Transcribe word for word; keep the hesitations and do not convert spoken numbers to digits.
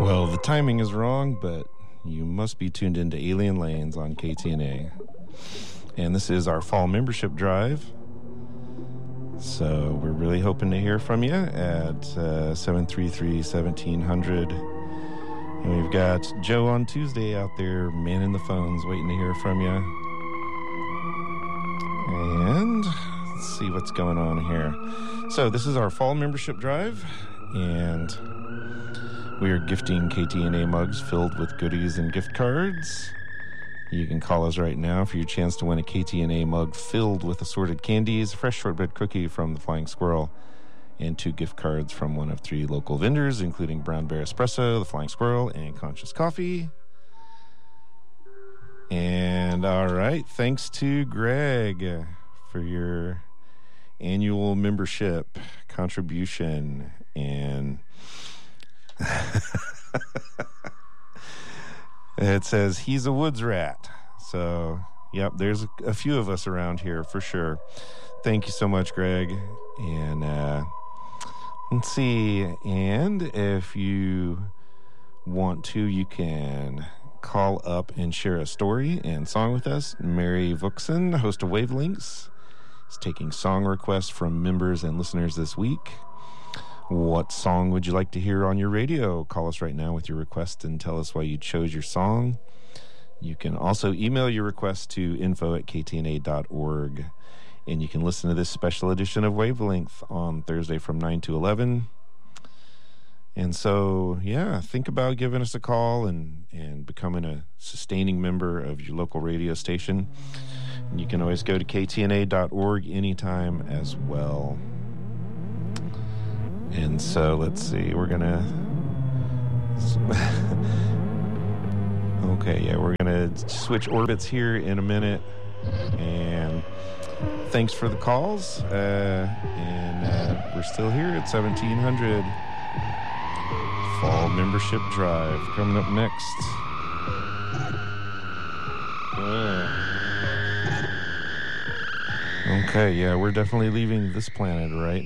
Well, the timing is wrong, but you must be tuned into Alien Lanes on K T N A. And this is our fall membership drive. So we're really hoping to hear from you at uh, seven three three, one seven hundred. And we've got Joe on Tuesday out there manning the phones, waiting to hear from you. And let's see what's going on here. So this is our fall membership drive, and we are gifting K T N A mugs filled with goodies and gift cards. You can call us right now for your chance to win a K T N A mug filled with assorted candies, a fresh shortbread cookie from the Flying Squirrel, and two gift cards from one of three local vendors, including Brown Bear Espresso, the Flying Squirrel, and Conscious Coffee. And all right, thanks to Greg for your annual membership contribution. And it says he's a woods rat. So, yep, there's a, a few of us around here for sure. Thank you so much, Greg. And uh, let's see. And if you want to, you can call up and share a story and song with us. Mary Vuxen, host of Wavelinks, is taking song requests from members and listeners this week. What song would you like to hear on your radio? Call us right now with your request and tell us why you chose your song. You can also email your request to info at k t n a dot org. And you can listen to this special edition of Wavelength on Thursday from nine to eleven. And so, yeah, think about giving us a call and, and becoming a sustaining member of your local radio station. And you can always go to k t n a dot org anytime as well. And so, let's see, we're going to... okay, yeah, we're going to switch orbits here in a minute. And thanks for the calls. Uh, and uh, we're still here at seventeen hundred. Fall membership drive coming up next. Uh. Okay, yeah, we're definitely leaving this planet right